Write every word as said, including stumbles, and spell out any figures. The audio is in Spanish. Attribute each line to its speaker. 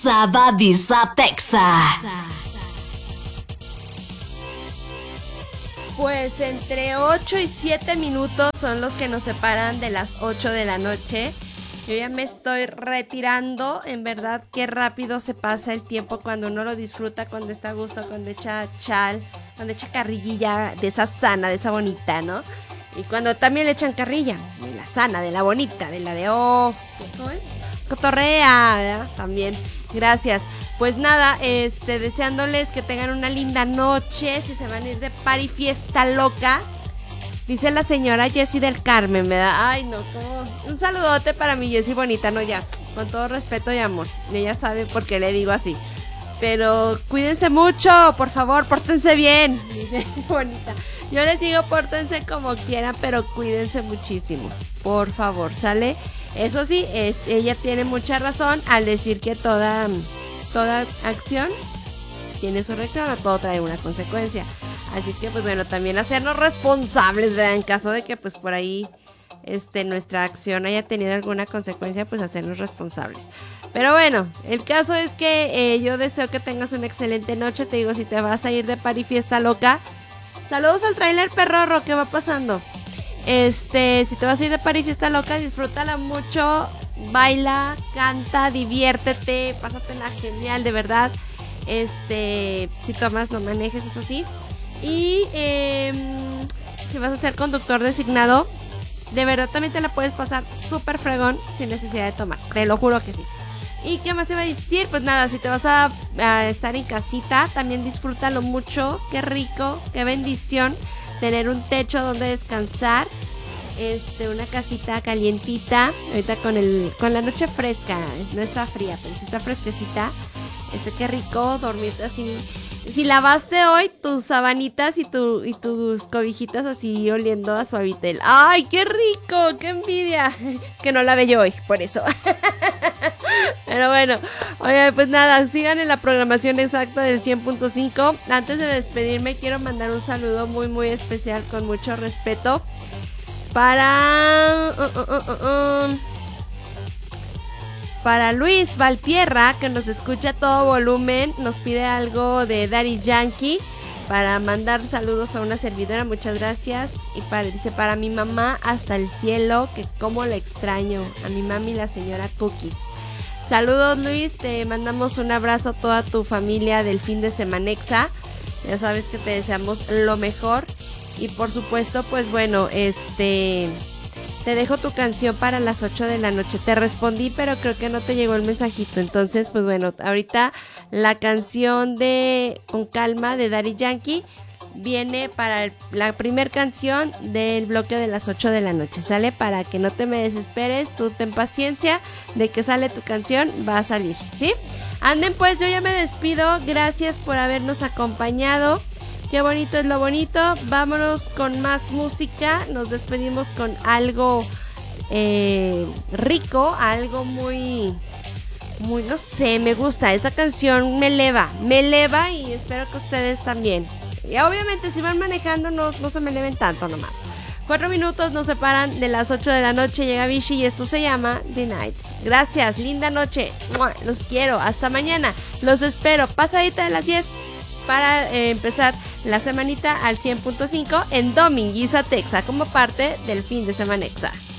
Speaker 1: Sabadisa Texa.
Speaker 2: Pues entre ocho y siete minutos son los que nos separan de las ocho de la noche. Yo ya me estoy retirando. En verdad, qué rápido se pasa el tiempo cuando uno lo disfruta, cuando está a gusto, cuando echa chal, cuando echa carrillilla de esa sana, de esa bonita, ¿no? Y cuando también le echan carrilla, de la sana, de la bonita, de la de oh, ¿cómo es? Cotorrea, ¿verdad? También. Gracias. Pues nada, este, deseándoles que tengan una linda noche. Si se van a ir de party fiesta loca, dice la señora Jessie del Carmen, ¿verdad? Ay, no, como un saludote para mi Jessie bonita, no ya, con todo respeto y amor. Ella sabe por qué le digo así. Pero cuídense mucho, por favor, pórtense bien. Dice bonita. Yo les digo pórtense como quieran, pero cuídense muchísimo. Por favor, ¿sale? Eso sí, es, ella tiene mucha razón al decir que toda, toda acción tiene su reacción, o todo trae una consecuencia. Así que, pues bueno, también hacernos responsables, ¿verdad? En caso de que, pues por ahí, este, nuestra acción haya tenido alguna consecuencia, pues hacernos responsables. Pero bueno, el caso es que eh, yo deseo que tengas una excelente noche. Te digo, si te vas a ir de party fiesta loca, saludos al trailer perrorro, ¿qué va pasando? Este, si te vas a ir de party fiesta loca, disfrútala mucho, baila, canta, diviértete, pásatela genial, de verdad. Este, si tomas, no manejes, eso sí. Y eh, si vas a ser conductor designado, de verdad también te la puedes pasar súper fregón sin necesidad de tomar, te lo juro que sí. ¿Y qué más te iba a decir? Pues nada, si te vas a, a estar en casita, también disfrútalo mucho, qué rico, qué bendición tener un techo donde descansar, este, una casita calientita, ahorita con el, con la noche fresca, no está fría, pero sí está fresquecita, este, qué rico dormirte así. Si lavaste hoy tus sabanitas y, tu, y tus cobijitas así oliendo a suavitel. ¡Ay, qué rico! ¡Qué envidia! Que no lavé yo hoy, por eso. Pero bueno, oye, pues nada, sigan en la programación exacta del cien punto cinco. Antes de despedirme, quiero mandar un saludo muy, muy especial, con mucho respeto, para... Uh, uh, uh, uh, Para Luis Valtierra, que nos escucha a todo volumen, nos pide algo de Daddy Yankee para mandar saludos a una servidora, muchas gracias. Y para, dice, para mi mamá hasta el cielo, que cómo la extraño, a mi mami la señora Cookies. Saludos Luis, te mandamos un abrazo a toda tu familia del fin de semanexa, ya sabes que te deseamos lo mejor. Y por supuesto, pues bueno, este... te dejo tu canción para las ocho de la noche. Te respondí, pero creo que no te llegó el mensajito. Entonces, pues bueno, ahorita la canción de Con Calma de Daddy Yankee viene para el, la primer canción del bloque de las ocho de la noche. ¿Sale? Para que no te me desesperes, tú ten paciencia, de que sale tu canción, va a salir, ¿sí? Anden pues, yo ya me despido. Gracias por habernos acompañado. Qué bonito es lo bonito. Vámonos con más música. Nos despedimos con algo eh, rico, algo muy, muy, no sé, me gusta. Esa canción me eleva, me eleva y espero que ustedes también. Y obviamente si van manejando no, no se me eleven tanto nomás. Cuatro minutos nos separan de las ocho de la noche. Llega Vichy y esto se llama The Nights. Gracias, linda noche. ¡Mua! Los quiero. Hasta mañana. Los espero. Pasadita de las diez para eh, empezar la semanita al cien punto cinco en Dominguiza, Texas, como parte del fin de semanexa.